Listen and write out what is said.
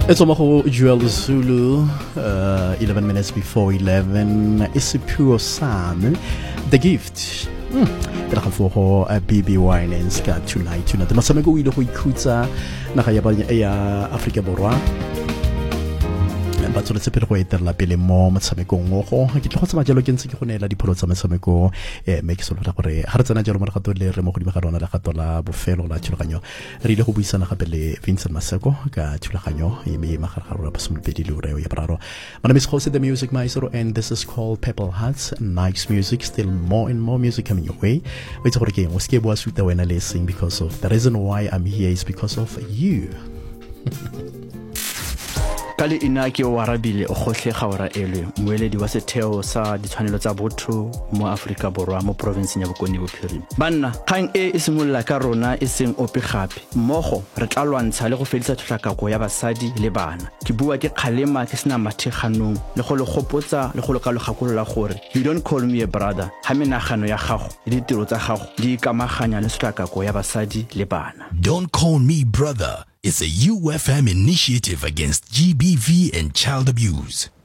It's Omaho Joel Zulu, 11 minutes before 11. Isiphiwo sami, The Gift. Tla ga for BB Winans ka tonight. Motshameko o ile go ikhutsa naga ya Afrika Borwa. Ba tsole tsepele go etela pele mo motshamekong go ke tlo go tsama jalo ke ntse ke go neela dipholo tsa motshameko me ke solofela gore ga re tsena jalo mo re gato le re mo godimo ga rona le gato la bofelo la thulaganyo re ile go buisana gape le Vincent Maseko ka thulaganyo e me magara ga rona ba somopedi le ore ya braro. My name is Jose the Music Maestro and this is called Purple Hearts. Nice music, still more and more music coming your way. Wait gore ke o ske bua suta wena le sing because of the reason why I'm here is because of you. Kale inaki o warabile o gohle gaora elwe moeledi wa setheo sa ditshwanelo tsa botho mo Afrika Borwa mo province ya Bokone Bophirima. Banna kgang e simolla ka rona e seng ope gape mmogo re tla lwantsha le go fedisa tlhakako ya basadi le bana. Ke bua ke kgalema ke sena matheganong le go le gopotsa le go le kalogakolola gore you don't call me a brother ha menagano ya gago le ditiro tsa gago di ikamaganya le tlhakako ya basadi le bana. Don't call me brother. It's a UFM initiative against GBV and child abuse.